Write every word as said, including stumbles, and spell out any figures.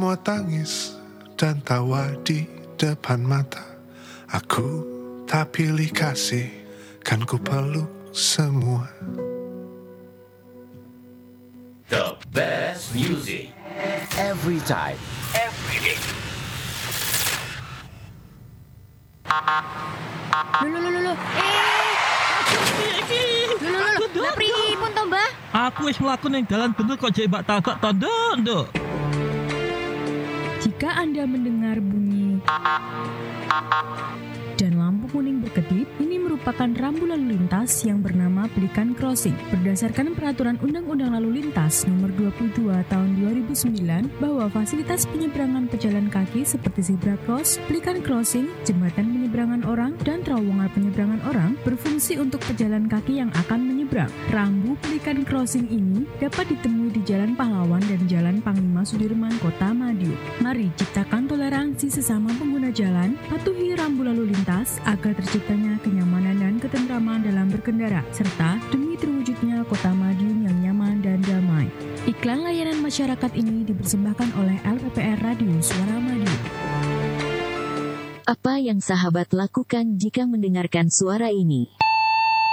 semua tangis dan tawa di depan mata. Aku tak pilih kasih, kan ku peluk semua. The best music every time, every day. Lho lho lho lho. Eh. Lho lho lho. Lah pripun to, Mbah? Aku wis mlaku ning dalan bener kok jek mbak tagak to, Nduk. Jika Anda mendengar bunyi dan lampu kuning berkedip, ini merupakan rambu lalu lintas yang bernama Pelikan Crossing. Berdasarkan Peraturan Undang-Undang Lalu Lintas Nomor dua puluh dua Tahun dua ribu sembilan, bahwa fasilitas penyeberangan pejalan kaki seperti zebra cross, Pelikan Crossing, jembatan penyeberangan orang, dan terowongan penyeberangan orang berfungsi untuk pejalan kaki yang akan menyeberang. Rambu Pelikan Crossing ini dapat ditemui di Jalan Pahlawan dan Jalan Panglima Sudirman, Kota Madiun. Mari ciptakan toleransi sesama pengguna jalan, patuhi rambu lalu lintas agar terciptanya kenyamanan dan ketentraman dalam berkendara, serta demi terwujudnya Kota Madiun yang nyaman dan damai. Iklan layanan masyarakat ini dipersembahkan oleh L P P R Radio Suara Madiun. Apa yang sahabat lakukan jika mendengarkan suara ini?